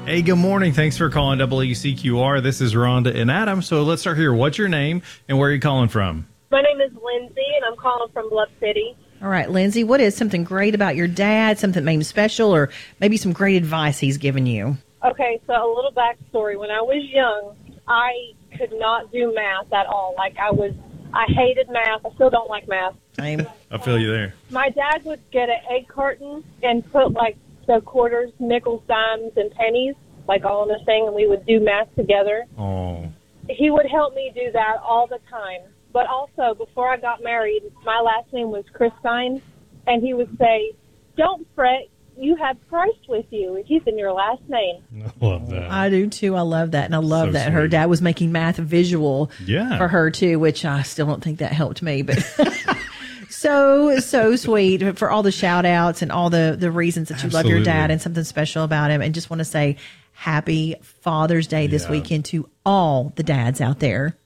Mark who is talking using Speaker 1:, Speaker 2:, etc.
Speaker 1: Hey, good morning. Thanks for calling WCQR. This is Rhonda and Adam. So let's start here. What's your name and where are you calling from?
Speaker 2: My name is Lindsay, and I'm calling from Bluff City.
Speaker 3: All right, Lindsay, what is something great about your dad, something made him special, or maybe some great advice he's given you?
Speaker 2: Okay, so a little backstory. When I was young, I could not do math at all. I hated math. I still don't like math.
Speaker 3: Same.
Speaker 1: I feel you there.
Speaker 2: My dad would get an egg carton and put, the quarters, nickels, dimes, and pennies, all in a thing, and we would do math together.
Speaker 1: Oh.
Speaker 2: He would help me do that all the time. But also, before I got married, my last name was Christine, and he would say, "Don't fret, you have Christ with you. He's in your last name."
Speaker 1: I love that.
Speaker 3: I do, too. I love that. And I love
Speaker 1: So
Speaker 3: that her
Speaker 1: sweet.
Speaker 3: dad was making math visual
Speaker 1: Yeah.
Speaker 3: for her, too, which I still don't think that helped me. But so sweet for all the shout-outs and all the reasons that you love your dad
Speaker 1: Absolutely.
Speaker 3: and something special about him. And just want to say happy Father's Day this
Speaker 1: Yeah.
Speaker 3: weekend to all the dads out there.